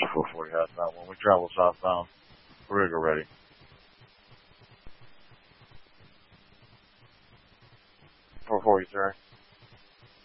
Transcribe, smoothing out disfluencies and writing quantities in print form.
440 southbound. When we travel southbound, rigger ready. 440, sir.